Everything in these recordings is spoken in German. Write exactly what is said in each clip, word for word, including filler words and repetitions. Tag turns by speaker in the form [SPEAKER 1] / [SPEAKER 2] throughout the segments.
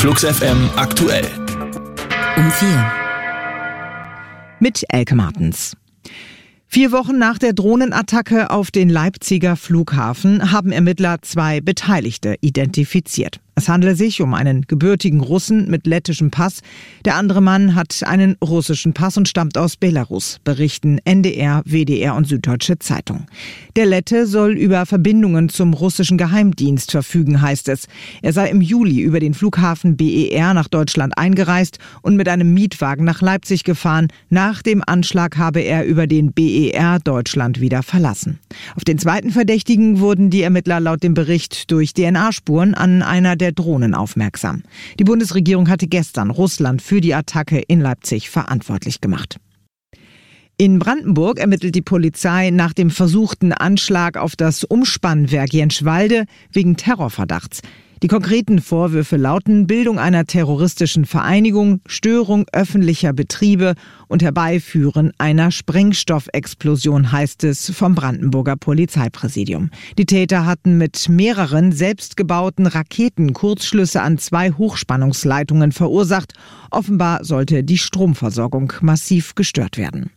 [SPEAKER 1] Flux F M aktuell.
[SPEAKER 2] Um vier.
[SPEAKER 3] Mit Elke Martens. Vier Wochen nach der Drohnenattacke auf den Leipziger Flughafen haben Ermittler zwei Beteiligte identifiziert. Es handele sich um einen gebürtigen Russen mit lettischem Pass. Der andere Mann hat einen russischen Pass und stammt aus Belarus, berichten N D R, W D R und Süddeutsche Zeitung. Der Lette soll über Verbindungen zum russischen Geheimdienst verfügen, heißt es. Er sei im Juli über den Flughafen B E R nach Deutschland eingereist und mit einem Mietwagen nach Leipzig gefahren. Nach dem Anschlag habe er über den B E R Deutschland wieder verlassen. Auf den zweiten Verdächtigen wurden die Ermittler laut dem Bericht durch D N A-Spuren an einer der Drohnen aufmerksam. Die Bundesregierung hatte gestern Russland für die Attacke in Leipzig verantwortlich gemacht. In Brandenburg ermittelt die Polizei nach dem versuchten Anschlag auf das Umspannwerk Jenschwalde wegen Terrorverdachts. Die konkreten Vorwürfe lauten Bildung einer terroristischen Vereinigung, Störung öffentlicher Betriebe und Herbeiführen einer Sprengstoffexplosion, heißt es vom Brandenburger Polizeipräsidium. Die Täter hatten mit mehreren selbstgebauten Raketen Kurzschlüsse an zwei Hochspannungsleitungen verursacht. Offenbar sollte die Stromversorgung massiv gestört werden.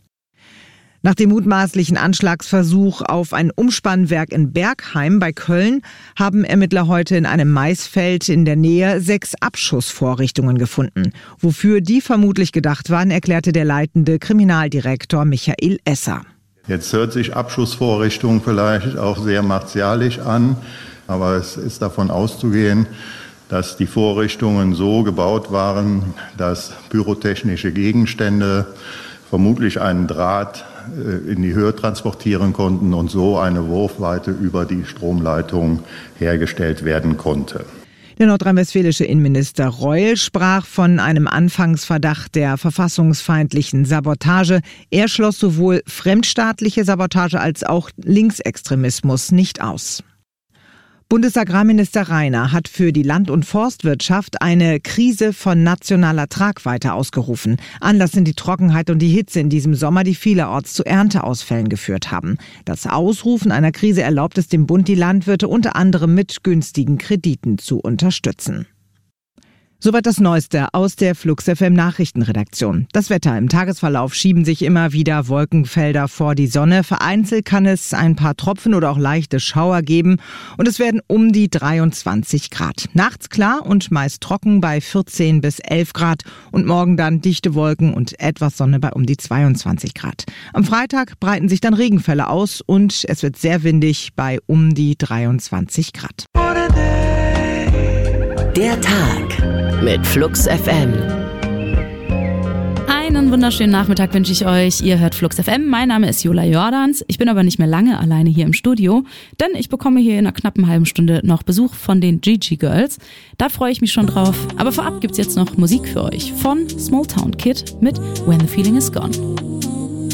[SPEAKER 3] Nach dem mutmaßlichen Anschlagsversuch auf ein Umspannwerk in Bergheim bei Köln haben Ermittler heute in einem Maisfeld in der Nähe sechs Abschussvorrichtungen gefunden. Wofür die vermutlich gedacht waren, erklärte der leitende Kriminaldirektor Michael Esser.
[SPEAKER 4] Jetzt hört sich Abschussvorrichtung vielleicht auch sehr martialisch an, aber es ist davon auszugehen, dass die Vorrichtungen so gebaut waren, dass pyrotechnische Gegenstände vermutlich einen Draht in die Höhe transportieren konnten und so eine Wurfweite über die Stromleitung hergestellt werden konnte.
[SPEAKER 3] Der nordrhein-westfälische Innenminister Reul sprach von einem Anfangsverdacht der verfassungsfeindlichen Sabotage. Er schloss sowohl fremdstaatliche Sabotage als auch Linksextremismus nicht aus. Bundesagrarminister Rainer hat für die Land- und Forstwirtschaft eine Krise von nationaler Tragweite ausgerufen. Anlass sind die Trockenheit und die Hitze in diesem Sommer, die vielerorts zu Ernteausfällen geführt haben. Das Ausrufen einer Krise erlaubt es dem Bund, die Landwirte unter anderem mit günstigen Krediten zu unterstützen. Soweit das Neueste aus der Flux F M Nachrichtenredaktion. Das Wetter: Im Tagesverlauf schieben sich immer wieder Wolkenfelder vor die Sonne. Vereinzelt kann es ein paar Tropfen oder auch leichte Schauer geben und es werden um die dreiundzwanzig Grad. Nachts klar und meist trocken bei vierzehn bis elf Grad und morgen dann dichte Wolken und etwas Sonne bei um die zweiundzwanzig Grad. Am Freitag breiten sich dann Regenfälle aus und es wird sehr windig bei um die dreiundzwanzig Grad.
[SPEAKER 2] Der Tag mit Flux F M.
[SPEAKER 5] Einen wunderschönen Nachmittag wünsche ich euch. Ihr hört Flux F M. Mein Name ist Jola Jordans. Ich bin aber nicht mehr lange alleine hier im Studio, denn ich bekomme hier in einer knappen halben Stunde noch Besuch von den Gigi Girls. Da freue ich mich schon drauf. Aber vorab gibt's jetzt noch Musik für euch von Small Town Kid mit When the Feeling is Gone.